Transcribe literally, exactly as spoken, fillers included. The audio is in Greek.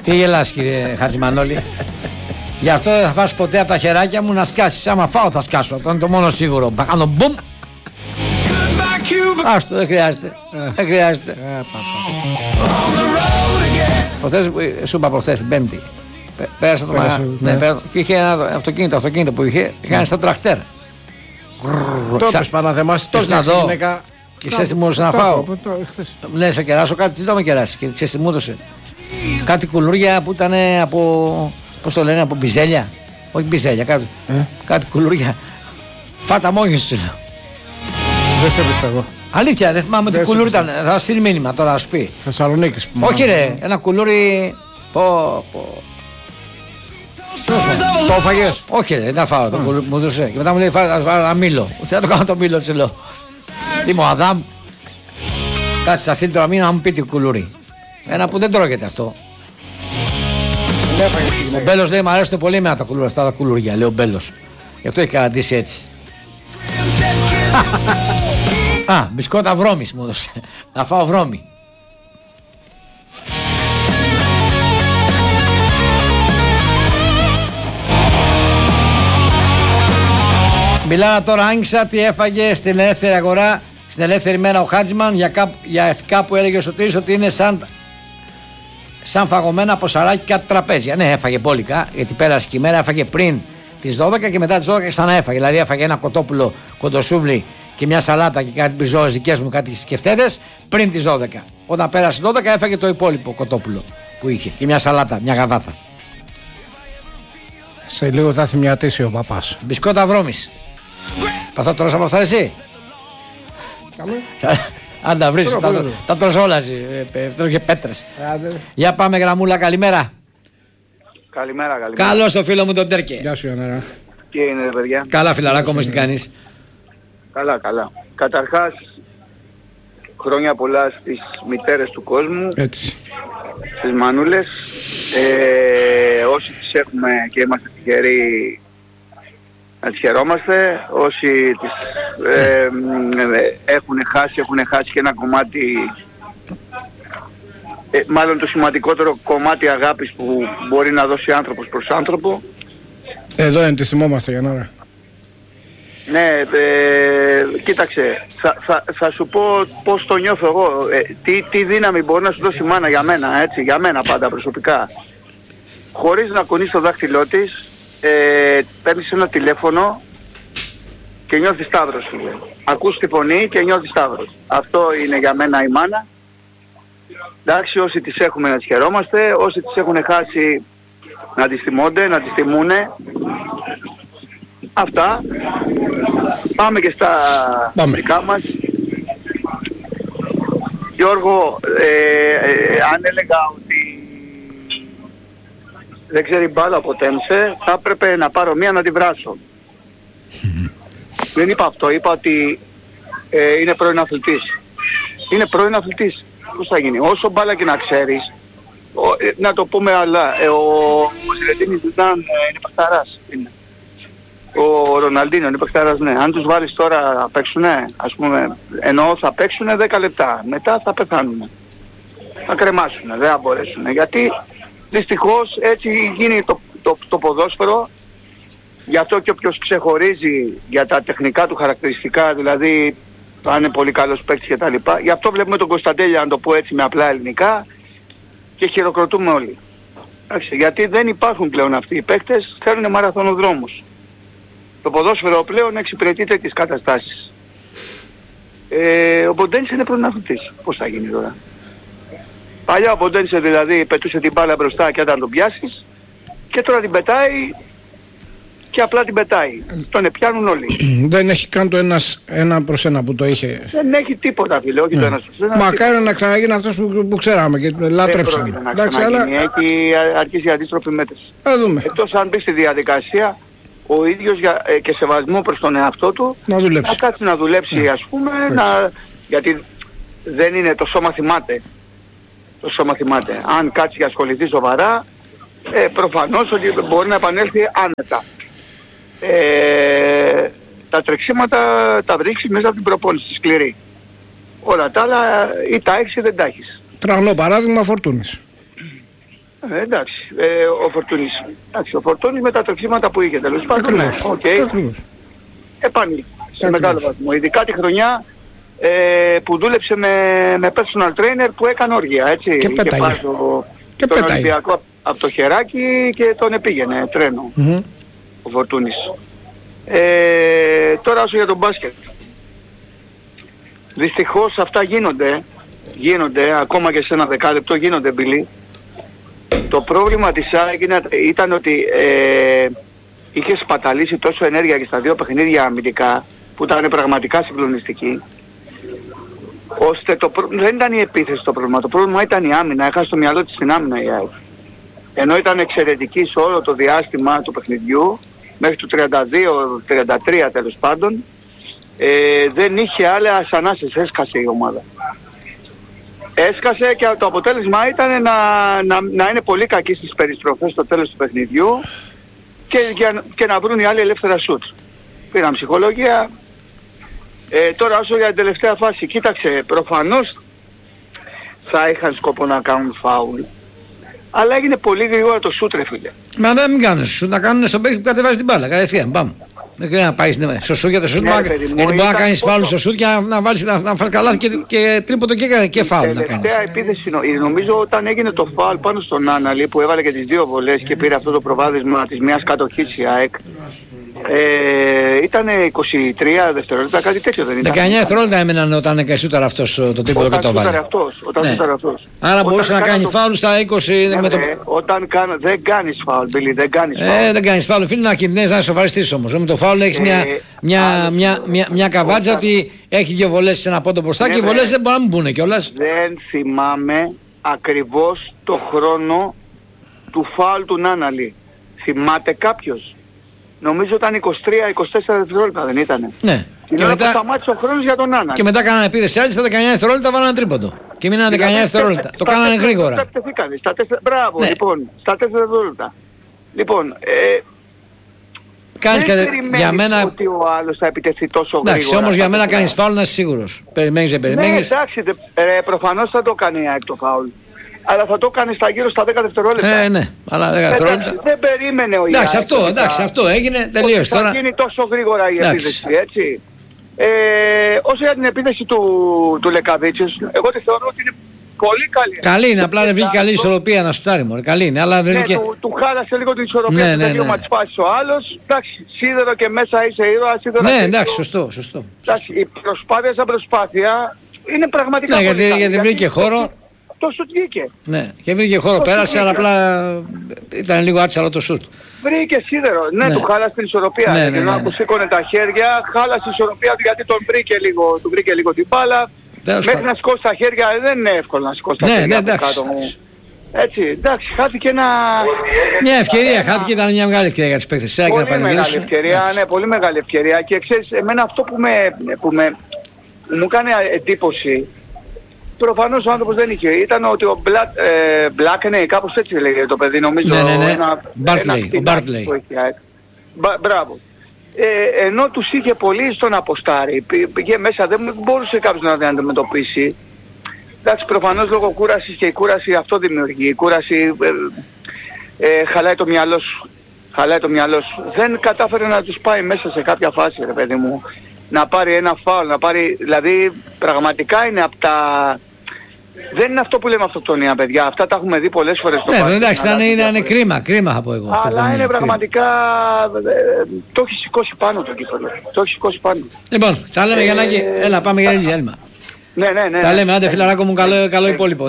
Τι γελάς, κύριε Χατζημανόλη? Γι' αυτό δεν θα φας ποτέ από τα χεράκια μου να σκάσεις. Άμα φάω θα σκάσω. Αυτό είναι το μόνο σίγουρο. Θα κάνω μπουμ. Άστο, δεν χρειάζεται. Δεν χρειάζεται. Προχθές, σου είπα προχθές την Πέμπτη. Πέρασα το μαγαζί. Και είχε ένα αυτοκίνητο, αυτοκίνητο που είχε. Είχαν στα τραχτέρ. Το πες Παναθεμάς, τόσο να δω. Και ξέρεις τι μου έδωσε να φάω? Ναι, σε κεράσω κάτι, τι το με κεράσει. Και ξέρεις τι μου έδωσε? Κάτι κουλούρια που ήταν από, πώς το λένε, από μπιζέλια. Όχι μπιζέλια, κάτι, ε? κάτι κουλούρια. Φάτα μόνοι σου, λέω. Δεν σε πιστεύω. Αλήθεια, δεν θυμάμαι τι κουλούρι ήταν. Θα στείλει μήνυμα τώρα, να σου πει. Θεσσαλονίκης που όχι ρε, ένα κουλούρι. Πω, πω. Το φαγες? Όχι ρε, δεν φάω το κουλούρι που μου έδωσε. Και μετά μου λέει φάω ένα μήλο. Τι να το κάνω το μήλο, σου λέω. Τι μου, Αδάμ. Κάτσε, θα στείλει τώρα μήνυμα να μου πει τι κουλούρι. Ένα που δεν τρώγεται αυτό. Ο Μπέλος λέει: μ' αρέσουν πολύ εμένα τα κουλούρια, αυτά τα κουλούρια, λέει ο Μπέλος. Γι' αυτό έχει καταντήσει έτσι. Α, μπισκότα βρώμης μου έδωσε. Να φάω βρώμη. Μιλάω τώρα, άγγιξα τι έφαγε στην ελεύθερη αγορά, στην ελεύθερη μέρα ο Χάτζημαν για, κάπου, για κάπου έλεγε ο Σωτήρης ότι είναι σαν, σαν φαγωμένα από σαράκι κάτι τραπέζια. Ναι, έφαγε μπόλικα, γιατί πέρασε και η μέρα, έφαγε πριν τις δώδεκα και μετά τις δώδεκα ξανά έφαγε. Δηλαδή έφαγε ένα κοτόπουλο κοντοσούβλι και μια σαλάτα και κάτι μπριζόλες δικές μου, κάτι σκεφτέδες πριν τις δώδεκα. Όταν πέρασε τις δώδεκα έφαγε το υπόλοιπο κοτόπουλο που είχε και μια σαλάτα, μια γαβάθα. Σε λίγο θα θυμιατήσει ο παπάς. Μπισκότα βρώμης. Θα τρως από αυτά εσύ? Αν τα βρεις, τα τρως όλα εσύ. Τρώω και πέτρες. Για πάμε γραμμούλα, καλημέρα. Καλημέρα, καλημέρα. Καλώς το φίλο μου τον Τέρκε. Γεια σου Ιωνέρα. Τι είναι παιδιά? Καλά φιλαράκο μου, τι κάνεις? Καλά, καλά. Καταρχάς, χρόνια πολλά στις μητέρες του κόσμου. Έτσι. Στις μανούλες. Ε, όσοι τις έχουμε και είμαστε τυχεροί να τις χαιρόμαστε. Όσοι τις ε, ε, έχουν χάσει, έχουν χάσει και ένα κομμάτι, ε, μάλλον το σημαντικότερο κομμάτι αγάπης που μπορεί να δώσει άνθρωπος προς άνθρωπο. Εδώ είναι, τη θυμόμαστε για ώρα. Ναι, ε, κοίταξε, θα, θα, θα σου πω πώς το νιώθω εγώ. Ε, τι, τι δύναμη μπορεί να σου δώσει η μάνα για μένα, έτσι, για μένα πάντα προσωπικά. Χωρίς να κουνείς το δάχτυλό της, ε, παίρνεις ένα τηλέφωνο και νιώθεις σταύρος, φίλε. Ακούς τη φωνή και νιώθεις σταύρος. Αυτό είναι για μένα η μάνα. Εντάξει, όσοι τις έχουμε να τις χαιρόμαστε, όσοι τις έχουν χάσει να τις θυμώνται, να τις θυμούνε. Αυτά. Πάμε και στα Πάμε. δικά μας. Γιώργο, ε, ε, αν έλεγα ότι δεν ξέρει μπάλα από τέμσε, θα έπρεπε να πάρω μία να τη βράσω. Δεν είπα αυτό, είπα ότι ε, είναι πρώην αθλητής. Είναι πρώην αθλητής. Πώς θα γίνει? Όσο μπάλα και να ξέρεις, ο, ε, να το πούμε αλλά, ε, ο, ο Ζηλετίνης Ζιντάν ε, είναι παιχταράς. Είναι. Ο Ροναλντίνο είναι παιχταράς, ναι. Αν τους βάλεις τώρα να παίξουνε, ας πούμε, ενώ θα παίξουνε δέκα λεπτά, μετά θα πεθάνουνε. Θα κρεμάσουνε, δεν θα μπορέσουνε. Γιατί δυστυχώς έτσι γίνει το, το, το ποδόσφαιρο. Γι' αυτό και όποιος ξεχωρίζει για τα τεχνικά του χαρακτηριστικά, δηλαδή αν είναι πολύ καλός παίκτης και τα λοιπά, γι' αυτό βλέπουμε τον Κωνσταντέλια, να το πω έτσι με απλά ελληνικά, και χειροκροτούμε όλοι. Εντάξει, γιατί δεν υπάρχουν πλέον αυτοί οι παίκτες, θέλουν μαραθωνοδρόμους. Το ποδόσφαιρο πλέον εξυπηρετεί τέτοιες καταστάσεις. Ε, ο Μποντένσε είναι πρώην αθλητής. Πώς θα γίνει τώρα? Παλιά ο Μποντένσε δηλαδή πετούσε την μπάλα μπροστά και όταν τον πιάσεις, και τώρα την πετάει και απλά την πετάει. Τον πιάνουν όλοι. Δεν έχει καν το ένας, ένα προς ένα που το είχε. Δεν έχει τίποτα, φίλε, όχι ναι. το ένας προς ένα. Μακάρι να ξαναγίνει αυτός που, που ξέραμε και λάτρεψαμε. Δεν πρόκειται να ξαναγίνει, αλλά... έχει αρχίσει η αντίστροφη μέτρηση. Θα δούμε. Εκτός αν μπει στη διαδικασία ο ίδιος για, ε, και σεβασμό προς τον εαυτό του να δουλέψει, να κάτσει να δουλέψει, ναι, ας πούμε, να... γιατί δεν είναι, το σώμα θυμάται. Το σώμα θυμάται. Αν κάτσει και ασχοληθεί σοβαρά, ε, προφανώς ότι μπορεί να επανέλθει άνετα. Ε, τα τρεξίματα τα βρίσκεις μέσα από την προπόνηση σκληρή. Όλα τα άλλα ή τα έχεις ή δεν τα έχεις. Τραγνό παράδειγμα Φορτούνης. Ε, εντάξει, ε, ο Φορτούνης. Εντάξει, ο Φορτούνης με τα τρεξίματα που είχε τέλος πάντων. Ναι, okay. Επανήλθε σε μεγάλο βαθμό. Ειδικά τη χρονιά ε, που δούλεψε με, με personal trainer που έκανε όργια, έτσι. Και πέταγε. Και το, και τον πέταγε. Ολυμπιακό από το χεράκι και τον επήγαινε τρένο. Mm-hmm. Ο Φορτούνης. Ε, τώρα όσο για τον μπάσκετ. Δυστυχώς αυτά γίνονται, γίνονται, ακόμα και σε ένα δεκάλεπτο γίνονται, Μπιλί. Το πρόβλημα της ΑΕΚ ήταν ότι ε, είχε σπαταλήσει τόσο ενέργεια και στα δύο παιχνίδια αμυντικά, που ήταν πραγματικά συγκλονιστική, ώστε το προ... δεν ήταν η επίθεση το πρόβλημα, το πρόβλημα ήταν η άμυνα, έχασε το μυαλό της στην άμυνα η ΑΕΚ. Ενώ ήταν εξαιρετική σε όλο το διάστημα του παιχνιδιού, μέχρι το τριάντα δύο τριάντα τρία τέλος πάντων, ε, δεν είχε άλλες ανάσες, έσκασε η ομάδα. Έσκασε και το αποτέλεσμα ήταν να, να, να είναι πολύ κακή στις περιστροφές στο τέλος του παιχνιδιού και, και, και να βρουν οι άλλοι ελεύθερα σουτ. Πήραν ψυχολογία. Ε, τώρα όσο για την τελευταία φάση, κοίταξε, προφανώς θα είχαν σκοπό να κάνουν φάουλ. Αλλά έγινε πολύ γρήγορα το σουτ, ρε φίλε. Μα δεν μην κάνουν σουτ, να κάνουν στον παίκτη που κατεβάζει την μπάλα. Κατευθείαν, πάμε. Δεν χρειάζεται να πάει στο σουτ για το σουτ. Ναι, γιατί μπορεί να κάνει φάουλ στο σουτ και να, να βάλει να, να φάει καλά και, και τρίποντο και, και φάουλ να κάνει. Τελευταία επίθεση, νομίζω όταν έγινε το φάουλ πάνω στον Άναλη που έβαλε και τις δύο βολές και πήρε αυτό το προβάδισμα της μιας κατοχής η ΑΕΚ. Ε, ήταν είκοσι τρία δευτερόλεπτα, κάτι τέτοιο δεν ήταν. δεκαεννιά δευτερόλεπτα έμεναν όταν έκαναν αυτός το τρίποντο και το βάλε. Αυτός, όταν ναι. αυτός. Άρα μπορούσε να κάνει το... φάουλ στα είκοσι. Ναι, με το... Όταν κάνω, δεν κάνεις φάουλ, Μπίλι, δεν κάνεις φάουλ. Ε, δεν κάνεις φάουλ, φίλε, να κινδυνεύεις να σοφαριστείς όμως. Με το φάουλ έχεις ε, μια, μια, μια, μια, μια, μια καβάτσα όταν... ότι έχει δύο βολές σε ένα πόντο μπροστά ναι, και οι βολές δεν μπορούν να μπουν κιόλας. Δεν θυμάμαι ακριβώς το χρόνο του φάουλ του Νάναλη. Θυμάται κάποιος? Νομίζω ήταν είκοσι τρία είκοσι τέσσερα δευτερόλεπτα, δεν ήτανε? Ναι. Και, και μετά σταμάτησε ο χρόνος για τον Άννα. Και μετά κάνανε επίθεση άλλοι στα δεκαεννιά δευτερόλεπτα, βάλανε τρίποντο. Και μείνανε δεκαεννιά δευτερόλεπτα. Το κάνανε γρήγορα. Στα τέσσερα, μπράβο, ναι. Λοιπόν, στα τέσσερα δευτερόλεπτα. Λοιπόν, ε, κάνεις δεν κατε... για μένα... ότι ο άλλος θα επιτεθεί τόσο γρήγορα. Εντάξει, όμως για μένα κάνεις φάουλ να είσαι σίγουρος. Περιμένεις, δεν περιμένεις. Ναι, εντάξει, ρε, προφανώς θα το κάνει το φάουλ. Αλλά θα το κάνει στα γύρω στα δέκα δευτερόλεπτα. Ε, ναι, αλλά δέκα δευτερόλεπτα. Δεν περίμενε ο Ιάκης. Εντάξει, αυτό, εντάξει, αυτό έγινε, τελείωσε τώρα. Θα γίνει τόσο γρήγορα η επίθεση, έτσι. Ε, όσο για την επίθεση του, του Λεκαβίτσιος, εγώ τη θεωρώ ότι είναι πολύ καλή. Καλή είναι, απλά δεν βγήκε καλή ισορροπία να σουτάρει μωρέ. Καλή είναι, αλλά δεν ναι, βγήκε... του, του χάλασε λίγο την ισορροπία ναι, του, ναι, δεν ναι. ναι. Ματσπάσεις ο άλλος. Εντάξει, σίδερο και μέσα είσαι ήρωα, σίδερο. Ναι, εντάξει, σωστό, σωστό. Εντάξει, η προσπάθεια σαν προσπάθεια είναι πραγματικά ναι, πολύ γιατί, γιατί βρήκε χώρο. Το σουτ βγήκε. Ναι, και βρήκε χώρο, το πέρασε, αλλά απλά ήταν λίγο άτσαλο το σουτ. Βρήκε σίδερο. Ναι, ναι, του χάλασε την ισορροπία. Ναι, ναι, ναι, ναι, ναι. Που σήκωνε τα χέρια, χάλασε την ισορροπία του γιατί τον βρήκε λίγο, του βρήκε λίγο την μπάλα. Μέχρι να σηκώσει τα χέρια δεν είναι εύκολο να σηκώσει τα ναι, χέρια ναι, από κάτω μου. Έτσι, εντάξει, χάθηκε ένα... Μια ευκαιρία, ένα... χάθηκε, ήταν μια μεγάλη ευκαιρία για τους παίκτες. Πολύ μεγάλη ευκαιρία, ναι, πολύ μεγάλη ευκαιρία. Και ξέρεις, εμένα αυτό που, με, που με, μου κάνει εντύπωση, προφανώς ο άνθρωπος δεν είχε. Ήταν ότι ο Μπλάκνεϊ, ε, κάπως έτσι λέγεται το παιδί, νομίζω. Ναι, ναι, ναι. Ένα, Μπάρτλεϊ, ο Μπάρτλεϊ. Μπράβο. Ε, ενώ τους είχε πολύ στον αποστάρι. Πήγε μέσα, δεν μπορούσε κάποιος να την αντιμετωπίσει. Εντάξει, προφανώς λόγω κούρασης και η κούραση αυτό δημιουργεί. Η κούραση ε, ε, χαλάει το μυαλό σου. Χαλάει το μυαλό σου. Δεν κατάφερε να τους πάει μέσα σε κάποια φάση, ρε παιδί μου. Να πάρει ένα φάουλ, να πάρει... Δηλαδή, πραγματικά είναι από τα... Δεν είναι αυτό που λέμε αυτοκτονία, παιδιά. Αυτά τα έχουμε δει πολλές φορές στο ναι, πάρτι. Εντάξει, είναι, είναι, είναι κρίμα, κρίμα θα πω εγώ. Αλλά είναι, είναι πραγματικά... Ε, το έχει σηκώσει πάνω το κύπελο. Το έχει σηκώσει πάνω. Λοιπόν, τα λέμε ε, Γιαννάκη. Έλα, πάμε για διάλειμμα. Ναι, ναι, ναι. Τα λέμε, άντε φιλαράκο μου, καλό, καλό υπόλοιπο.